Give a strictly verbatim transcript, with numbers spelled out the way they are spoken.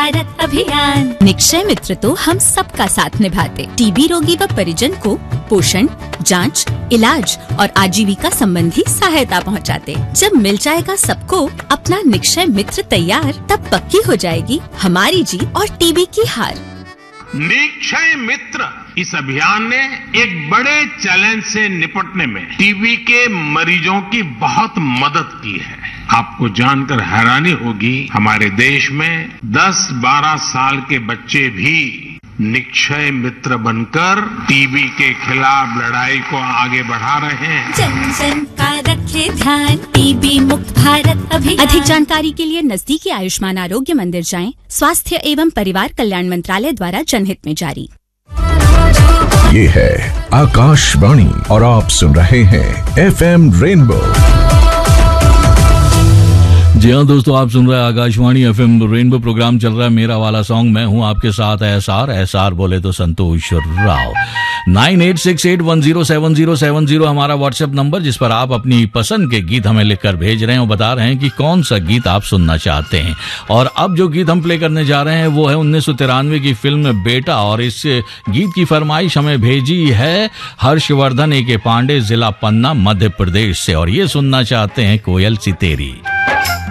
भारत अभियान। निक्षय मित्र तो हम सबका साथ निभाते, टीबी रोगी व परिजन को पोषण, जांच, इलाज और आजीविका संबंधी सहायता पहुंचाते। जब मिल जाएगा सबको अपना निक्षय मित्र तैयार, तब पक्की हो जाएगी हमारी जीत और टीबी की हार। निक्षय मित्र इस अभियान ने एक बड़े चैलेंज से निपटने में टीबी के मरीजों की बहुत मदद की है। आपको जानकर हैरानी होगी, हमारे देश में दस बारह साल के बच्चे भी निक्षय मित्र बनकर टीबी के खिलाफ लड़ाई को आगे बढ़ा रहे हैं। जन जन का रखे ध्यान, टीबी मुक्त भारत अभियान। अधिक जानकारी के लिए नजदीकी आयुष्मान आरोग्य मंदिर जाएं। स्वास्थ्य एवं परिवार कल्याण मंत्रालय द्वारा जनहित में जारी। ये है आकाशवाणी और आप सुन रहे हैं एफ एम रेनबो। जी हाँ दोस्तों, आप सुन रहे हैं आकाशवाणी एफएम रेनबो। प्रोग्राम चल रहा है मेरा वाला सॉन्ग। मैं हूं आपके साथ एसआर एसआर बोले तो संतोष Rao. Nine eight six eight one zero seven zero seven zero हमारा व्हाट्सएप नंबर, जिस पर आप अपनी पसंद के गीत हमें लिखकर भेज रहे हैं और बता रहे हैं कि कौन सा गीत आप सुनना चाहते हैं। और अब जो गीत हम प्ले करने जा रहे हैं वो है उन्नीस सौ तिरानवे की फिल्म बेटा, और इस गीत की फरमाइश हमें भेजी है हर्षवर्धन ए के पांडे, जिला पन्ना, मध्य प्रदेश से, और ये सुनना चाहते हैं कोयल सी तेरी।